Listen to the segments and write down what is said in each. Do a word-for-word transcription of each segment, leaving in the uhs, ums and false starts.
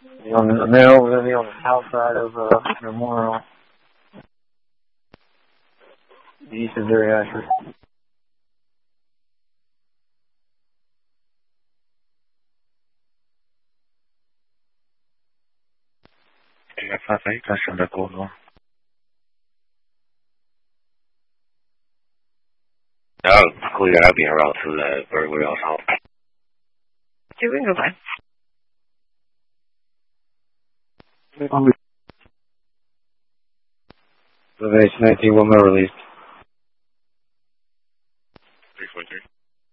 On the, they're over there on the south side of uh, Memorial. East of Dairy Asher. Yeah, five eight, that's in the corner. Oh, clear. I'll be around to the Burger also. Okay, we can go by. Elevation nineteen, one more released. three four three.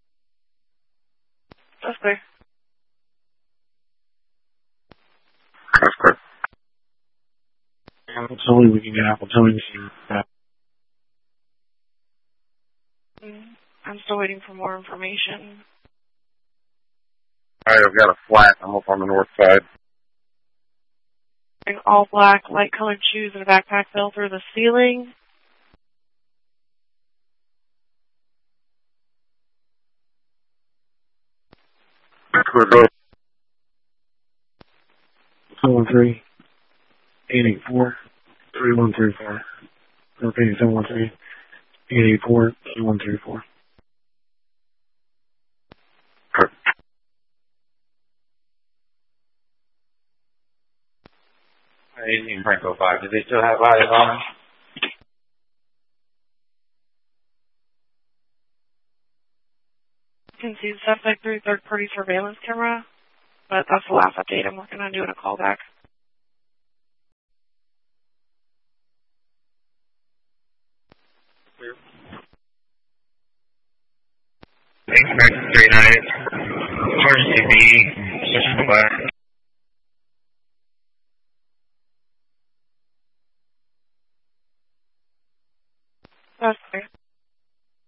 That's clear. That's clear. Apple towing, we can get Apple towing machine. Mm, I'm still waiting for more information. Alright, I've got a flat. I'm up on the north side. All black, light colored shoes and a backpack fell through the ceiling. Clear, go. seven one three, eight eight four, three one three four. Repeating seven one three, eight eight four, three one three four. eighteen Franco five. Do they still have eyes on them? You can see the suspect through third-party surveillance camera, but that's the last update. I'm working on doing a callback. Thanks, three nine. Orange T V. Switching to black. That's clear.